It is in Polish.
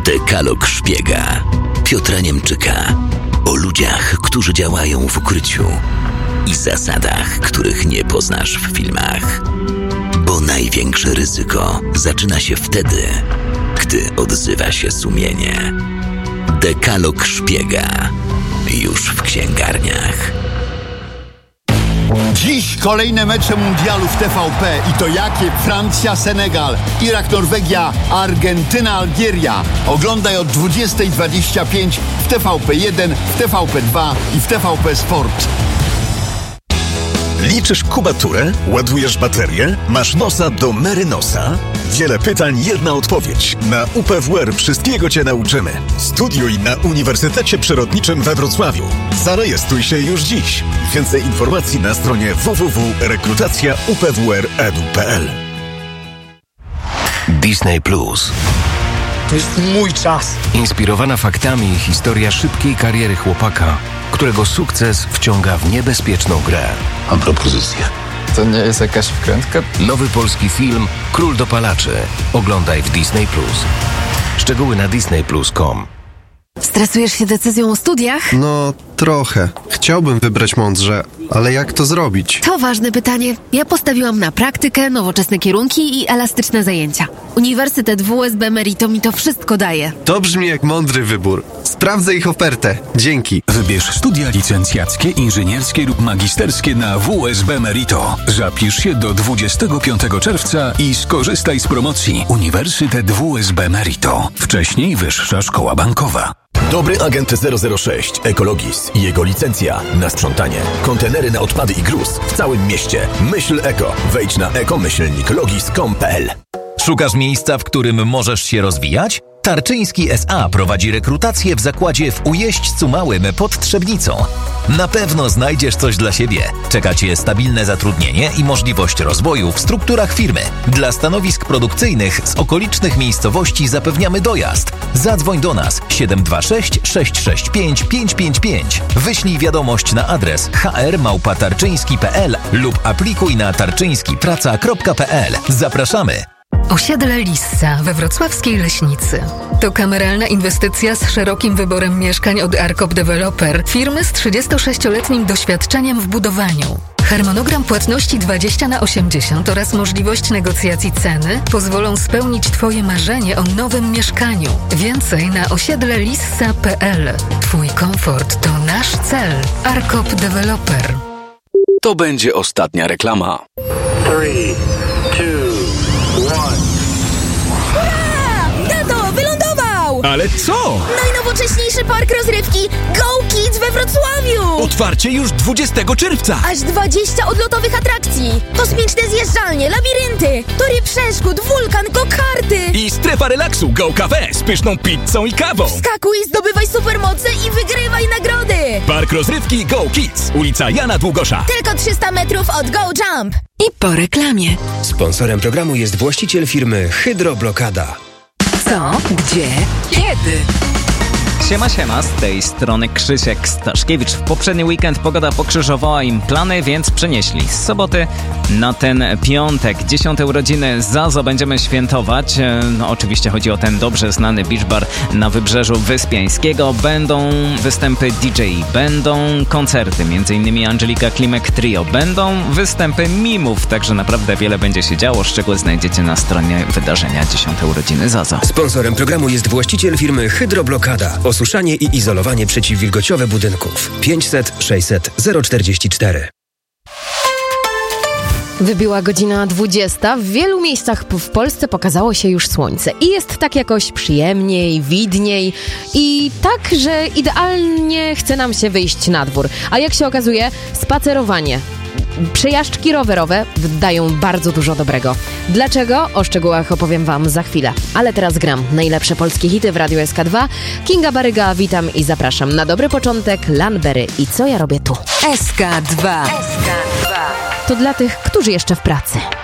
Dekalog szpiega Piotra Niemczyka. O ludziach, którzy działają w ukryciu i zasadach, których nie poznasz w filmach. Bo największe ryzyko zaczyna się wtedy, gdy odzywa się sumienie. Dekalog szpiega. Już w księgarniach. Dziś kolejne mecze mundialu w TVP i to jakie? Francja, Senegal, Irak, Norwegia, Argentyna, Algieria. Oglądaj od 20:25 w TVP1, w TVP2 i w TVP Sport. Liczysz kubaturę? Ładujesz baterię? Masz nosa do Merynosa? Wiele pytań, jedna odpowiedź. Na UPWR wszystkiego Cię nauczymy. Studiuj na Uniwersytecie Przyrodniczym we Wrocławiu. Zarejestruj się już dziś. Więcej informacji na stronie www.rekrutacja.upwr.edu.pl. Disney Plus. To jest mój czas. Inspirowana faktami historia szybkiej kariery chłopaka, którego sukces wciąga w niebezpieczną grę. Mam propozycję. To nie jest jakaś wkrętka? Nowy polski film Król dopalaczy. Oglądaj w Disney Plus. Szczegóły na disneyplus.com. Stresujesz się decyzją o studiach? No, trochę. Chciałbym wybrać mądrze, ale jak to zrobić? To ważne pytanie. Ja postawiłam na praktykę, nowoczesne kierunki i elastyczne zajęcia. Uniwersytet WSB Merito mi to wszystko daje. To brzmi jak mądry wybór. Sprawdzę ich ofertę. Dzięki. Wybierz studia licencjackie, inżynierskie lub magisterskie na WSB Merito. Zapisz się do 25 czerwca i skorzystaj z promocji Uniwersytet WSB Merito. Wcześniej Wyższa Szkoła Bankowa. Dobry agent 006 Ekologis i jego licencja na sprzątanie. Kontenery na odpady i gruz w całym mieście. Myśl eko. Wejdź na eko-logis.com.pl. Szukasz miejsca, w którym możesz się rozwijać? Tarczyński S.A. prowadzi rekrutację w zakładzie w Ujeźdźcu Małym pod Trzebnicą. Na pewno znajdziesz coś dla siebie. Czeka Cię stabilne zatrudnienie i możliwość rozwoju w strukturach firmy. Dla stanowisk produkcyjnych z okolicznych miejscowości zapewniamy dojazd. Zadzwoń do nas 726 665 555. Wyślij wiadomość na adres hr@tarczyński.pl lub aplikuj na tarczyńskipraca.pl. Zapraszamy! Osiedle Lissa we wrocławskiej Leśnicy. To kameralna inwestycja z szerokim wyborem mieszkań od Arkop Developer, firmy z 36-letnim doświadczeniem w budowaniu. Harmonogram płatności 20/80 oraz możliwość negocjacji ceny pozwolą spełnić Twoje marzenie o nowym mieszkaniu. Więcej na osiedlelissa.pl. Twój komfort to nasz cel. Arkop Developer. To będzie ostatnia reklama. 3, 2, 1. Tato, wylądował! Ale co? Najnowocześniejszy park rozrywki Go Kids we Wrocławiu! Otwarcie już 20 czerwca! Aż 20 odlotowych atrakcji! Kosmiczne zjeżdżalnie, labirynty, tory przeszkód, wulkan, go-karty! I strefa relaksu Go Cafe z pyszną pizzą i kawą! Wskakuj, zdobywaj supermoce i wygrywaj nagrody! Park rozrywki Go Kids, ulica Jana Długosza. Tylko 300 metrów od Go Jump! I po reklamie. Sponsorem programu jest właściciel firmy Hydroblokada. Co? Gdzie? Kiedy? Siema, z tej strony Krzysiek Staszkiewicz. W poprzedni weekend pogoda pokrzyżowała im plany, więc przenieśli z soboty na ten piątek. 10. urodziny Zazo będziemy świętować. Oczywiście chodzi o ten dobrze znany beach bar na Wybrzeżu Wyspiańskiego. Będą występy DJ, będą koncerty, m.in. Angelika Klimek Trio, będą występy mimów, także naprawdę wiele będzie się działo. Szczegóły znajdziecie na stronie wydarzenia 10. urodziny Zazo. Sponsorem programu jest właściciel firmy Hydroblokada. Osuszanie i izolowanie przeciwwilgociowe budynków. 500 600 044. Wybiła godzina 20. W wielu miejscach w Polsce pokazało się już słońce. I jest tak jakoś przyjemniej, widniej i tak, że idealnie chce nam się wyjść na dwór. A jak się okazuje, spacerowanie, przejażdżki rowerowe dają bardzo dużo dobrego. Dlaczego? O szczegółach opowiem Wam za chwilę. Ale teraz gram najlepsze polskie hity w Radiu SK2. Kinga Baryga, witam i zapraszam na dobry początek. Lanberry i Co ja robię tu? SK2. To dla tych, którzy jeszcze w pracy.